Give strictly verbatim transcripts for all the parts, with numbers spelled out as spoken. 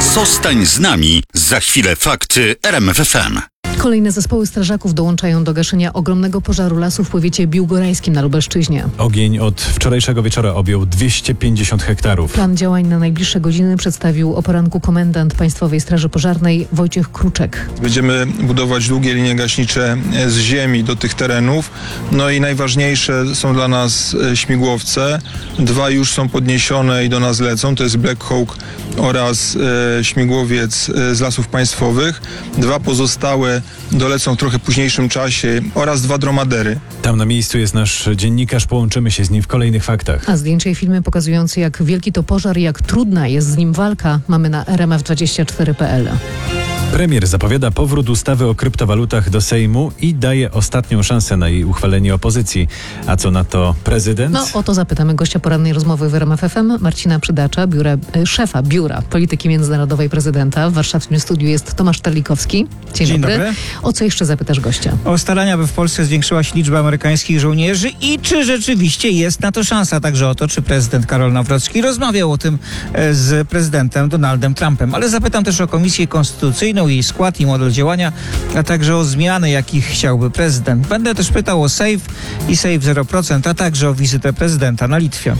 Zostań z nami. Za chwilę fakty R M F F M. Kolejne zespoły strażaków dołączają do gaszenia ogromnego pożaru lasu w powiecie biłgorajskim na Lubelszczyźnie. Ogień od wczorajszego wieczora objął dwieście pięćdziesiąt hektarów. Plan działań na najbliższe godziny przedstawił o poranku komendant Państwowej Straży Pożarnej Wojciech Kruczek. Będziemy budować długie linie gaśnicze z ziemi do tych terenów. No i najważniejsze są dla nas śmigłowce. Dwa już są podniesione i do nas lecą. To jest Black Hawk oraz e, śmigłowiec e, z Lasów Państwowych. Dwa pozostałe dolecą w trochę późniejszym czasie oraz dwa dromadery. Tam na miejscu jest nasz dziennikarz, połączymy się z nim w kolejnych faktach. A zdjęcia i filmy pokazujące, jak wielki to pożar i jak trudna jest z nim walka, mamy na r m f dwadzieścia cztery kropka p l. Premier zapowiada powrót ustawy o kryptowalutach do Sejmu i daje ostatnią szansę na jej uchwalenie opozycji. A co na to prezydent? No o to zapytamy gościa porannej rozmowy w R M F F M, Marcina Przydacza, biura, szefa Biura Polityki Międzynarodowej Prezydenta. W warszawskim studiu jest Tomasz Terlikowski. Dzień, Dzień dobry. dobry. O co jeszcze zapytasz gościa? O starania, by w Polsce zwiększyła się liczba amerykańskich żołnierzy i czy rzeczywiście jest na to szansa. Także o to, czy prezydent Karol Nawrocki rozmawiał o tym z prezydentem Donaldem Trumpem. Ale zapytam też o Komisję Konstytucyjną, jej skład i model działania, a także o zmiany, jakich chciałby prezydent. Będę też pytał o Sejf i Sejf zero procent, a także o wizytę prezydenta na Litwie.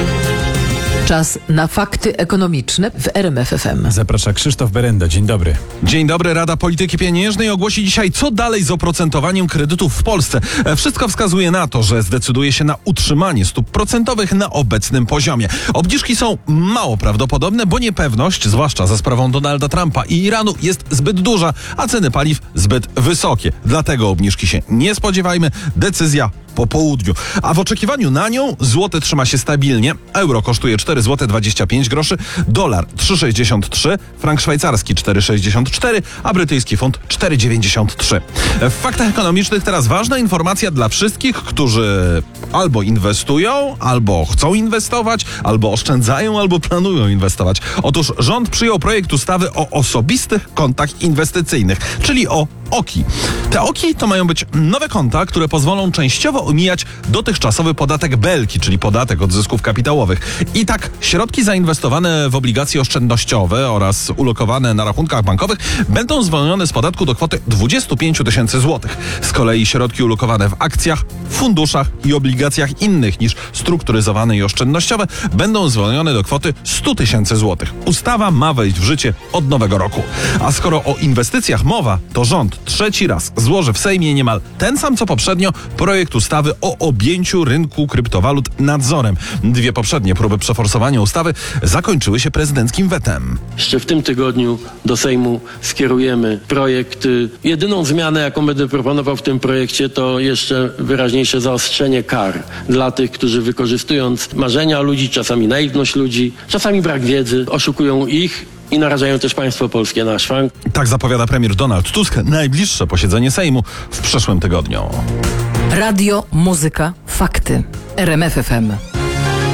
Czas na fakty ekonomiczne w R M F F M. Zaprasza Krzysztof Berenda. Dzień dobry. Dzień dobry. Rada Polityki Pieniężnej ogłosi dzisiaj, co dalej z oprocentowaniem kredytów w Polsce. Wszystko wskazuje na to, że zdecyduje się na utrzymanie stóp procentowych na obecnym poziomie. Obniżki są mało prawdopodobne, bo niepewność, zwłaszcza za sprawą Donalda Trumpa i Iranu, jest zbyt duża, a ceny paliw zbyt wysokie. Dlatego obniżki się nie spodziewajmy. Decyzja po południu. A w oczekiwaniu na nią złoty trzyma się stabilnie. Euro kosztuje cztery złote dwadzieścia pięć groszy, dolar trzy sześćdziesiąt trzy, frank szwajcarski cztery sześćdziesiąt cztery, a brytyjski funt cztery dziewięćdziesiąt trzy. W faktach ekonomicznych teraz ważna informacja dla wszystkich, którzy albo inwestują, albo chcą inwestować, albo oszczędzają, albo planują inwestować. Otóż rząd przyjął projekt ustawy o osobistych kontach inwestycyjnych, czyli o O K I. Te O K I to mają być nowe konta, które pozwolą częściowo omijać dotychczasowy podatek belki, czyli podatek od zysków kapitałowych. I tak środki zainwestowane w obligacje oszczędnościowe oraz ulokowane na rachunkach bankowych będą zwolnione z podatku do kwoty dwadzieścia pięć tysięcy złotych. Z kolei środki ulokowane w akcjach, funduszach i obligacjach innych niż strukturyzowane i oszczędnościowe będą zwolnione do kwoty sto tysięcy złotych. Ustawa ma wejść w życie od nowego roku. A skoro o inwestycjach mowa, to rząd trzeci raz złoży w Sejmie niemal ten sam co poprzednio projekt ustawy o objęciu rynku kryptowalut nadzorem. Dwie poprzednie próby przeforsowania ustawy zakończyły się prezydenckim wetem. Jeszcze w tym tygodniu do Sejmu skierujemy projekt. Jedyną zmianę, jaką będę proponował w tym projekcie, to jeszcze wyraźniejsze zaostrzenie kar dla tych, którzy wykorzystując marzenia ludzi, czasami naiwność ludzi, czasami brak wiedzy, oszukują ich i narażają też państwo polskie na szwank. Tak zapowiada premier Donald Tusk najbliższe posiedzenie Sejmu w przyszłym tygodniu. Radio, muzyka, fakty. R M F F M.